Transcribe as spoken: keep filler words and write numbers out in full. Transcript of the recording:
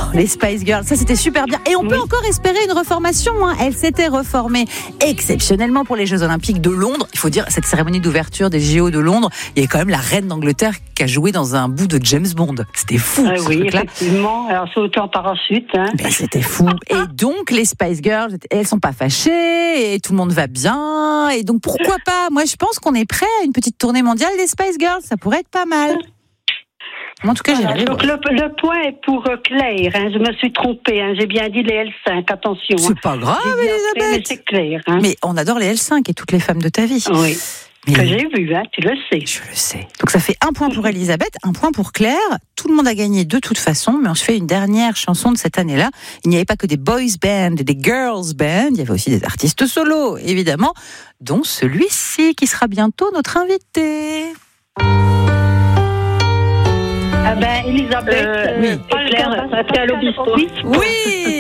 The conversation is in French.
les Spice Girls, ça c'était super bien. Et on oui. peut encore espérer une reformation. Hein. Elle s'était reformée exceptionnellement pour les Jeux Olympiques de Londres. Il faut dire, cette cérémonie d'ouverture des J O de Londres, il y a quand même la reine d'Angleterre qui a joué dans un bout de James Bond. C'était fou. Ah, oui, effectivement. Alors sauter en parachute. Hein. Ben, c'était fou. Et donc les Spice Girls, elles sont pas fâchées et tout le monde va bien. Et donc pourquoi pas ? Moi je pense qu'on est prêt à une petite tournée mondiale des Spice Girls. Ça pourrait être pas mal. En tout cas, voilà, j'ai donc le, le point est pour Claire. Hein, je me suis trompée. Hein, j'ai bien dit les L cinq. Attention. C'est hein. pas grave, Elisabeth. Fait, mais c'est Claire. Hein. Mais on adore les L cinq et toutes les femmes de ta vie. Oui. Mais que j'ai vu, hein, tu le sais. Je le sais. Donc ça fait un point pour Elisabeth, un point pour Claire. Tout le monde a gagné de toute façon, mais on se fait une dernière chanson de cette année-là. Il n'y avait pas que des boys bands et des girls bands, il y avait aussi des artistes solos, évidemment, dont celui-ci qui sera bientôt notre invité. Ah ben, Elisabeth, euh, oui. Claire, Pascal Obispo. Oui.